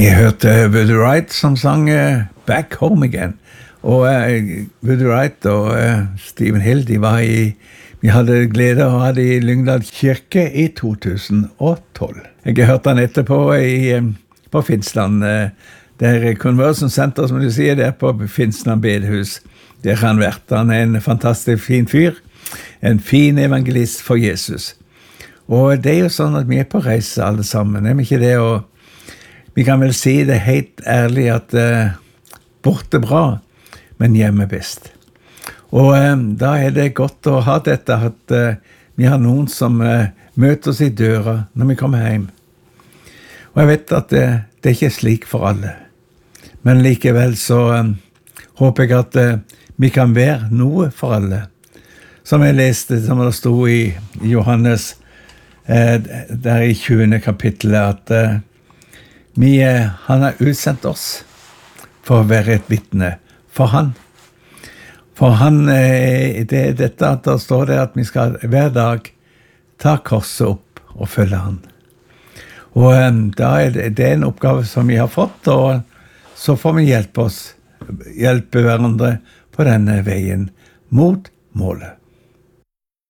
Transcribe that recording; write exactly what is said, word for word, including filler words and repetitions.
Jeg hørte Woody Wright som sang uh, Back Home Again. Og uh, Woody Wright og uh, Stephen Hill, de var i, vi hadde glede av å ha det i Lyngdal kirke i to tusen og tolv. Jeg har hørt han etterpå i, um, på Finnsland. Uh, det er Conversion Center, som du sier, det er på Finnsland bedehus. Der har han vært. Han er en fantastisk fin fyr. En fin evangelist for Jesus. Og det er jo sånn at vi er på reise alle sammen. Er vi ikke det? Og vi kan vel si det helt ærlig at uh, borte bra, men hjemme best. Og um, da er det godt å ha dette, at uh, vi har noen som uh, møter oss i døra når vi kommer hjem. Og jeg vet at uh, det er ikke slik for alle. Men likevel så um, håper jeg at uh, vi kan være noe for alle. Som jeg leste, som det stod i Johannes, uh, der i tjuende kapittelet, at uh, vi, uh, han har utsendt oss for å være et vittne for han. For han, uh, det er dette at det står det at vi skal hver dag ta korset opp og følge han. Og um, da er det, det er en oppgave som vi har fått, og så får vi hjelpe oss, hjelpe hverandre på denne veien mot målet.